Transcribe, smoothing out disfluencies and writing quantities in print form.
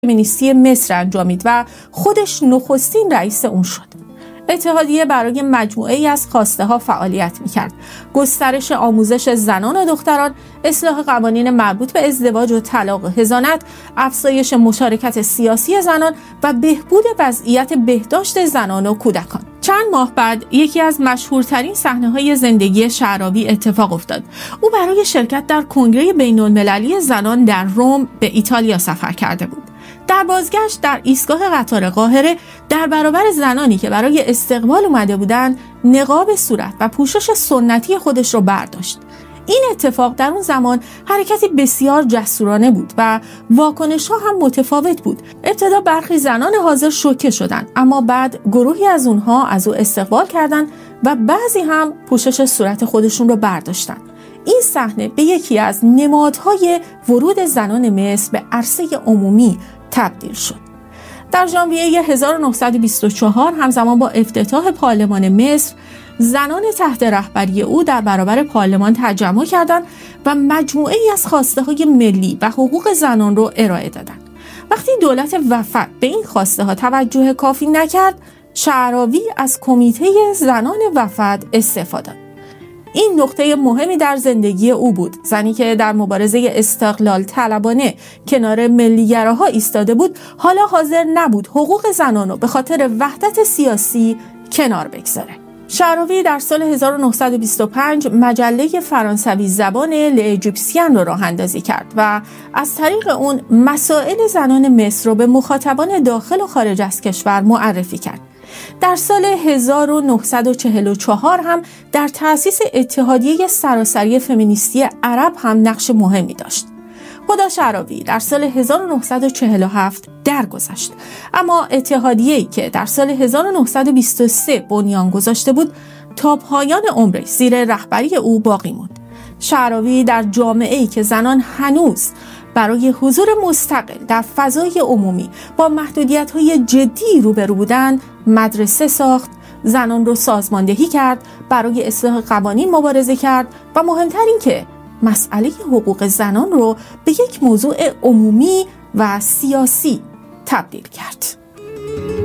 فمینیستی مصر انجامید و خودش نخستین رئیس اون شد. اتحادیه برای مجموعه‌ای از خواسته‌ها فعالیت می‌کرد: گسترش آموزش زنان و دختران، اصلاح قوانین مربوط به ازدواج و طلاق و حضانت، افزایش مشارکت سیاسی زنان و بهبود وضعیت بهداشت زنان و کودکان. چند ماه بعد یکی از مشهورترین صحنه‌های زندگی شعراوی اتفاق افتاد. او برای شرکت در کنگره بین‌المللی زنان در روم به ایتالیا سفر کرده بود. در بازگشت در ایستگاه قطار قاهره در برابر زنانی که برای استقبال اومده بودند، نقاب صورت و پوشش سنتی خودش رو برداشت. این اتفاق در اون زمان حرکتی بسیار جسورانه بود و واکنش‌ها هم متفاوت بود. ابتدا برخی زنان حاضر شوکه شدند، اما بعد گروهی از اونها از او استقبال کردند و بعضی هم پوشش صورت خودشون رو برداشتن. این صحنه به یکی از نمادهای ورود زنان مصر به عرصه عمومی تبدیل شد. در ژانویه 1924 همزمان با افتتاح پارلمان مصر، زنان تحت رهبری او در برابر پارلمان تجمع کردند و مجموعه‌ای از خواسته‌های ملی و حقوق زنان را ارائه دادند. وقتی دولت وفد به این خواسته‌ها توجه کافی نکرد، شعراوی از کمیته زنان وفد استعفا داد. این نقطه مهمی در زندگی او بود. زنی که در مبارزه استقلال طلبانه کنار ملیگراها ایستاده بود، حالا حاضر نبود حقوق زنان رو به خاطر وحدت سیاسی کنار بگذاره. شعراوی در سال 1925 مجله فرانسوی زبان ل'اژیپسین رو راه اندازی کرد و از طریق اون مسائل زنان مصر رو به مخاطبان داخل و خارج از کشور معرفی کرد. در سال 1944 هم در تأسیس اتحادیه سراسری فمینیستی عرب هم نقش مهمی داشت. هدی شعراوی در سال 1947 درگذشت، اما اتحادیه‌ای که در سال 1923 بنیان گذاشته بود تا پایان عمرش زیر رهبری او باقی ماند. شعراوی در جامعه‌ای که زنان هنوز برای حضور مستقل در فضای عمومی با محدودیت‌های جدی روبرو بودند، مدرسه ساخت، زنان رو سازماندهی کرد، برای اصلاح قوانین مبارزه کرد و مهمتر این که مسئله حقوق زنان رو به یک موضوع عمومی و سیاسی تبدیل کرد.